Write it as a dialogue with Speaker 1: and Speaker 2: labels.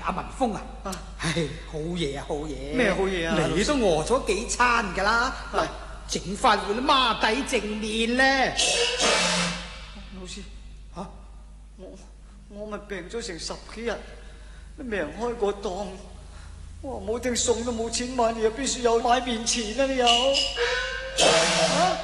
Speaker 1: 阿文峰啊，唉，好嘢啊，好嘢！
Speaker 2: 咩好嘢啊？
Speaker 1: 你都餓咗幾餐噶啦，嗱，整翻碗孖底淨麵咧。
Speaker 2: 老師，我咪病咗成10幾日，都未人開過檔。我冇聽餸都冇錢買，你又邊處有買麵錢啊？你有？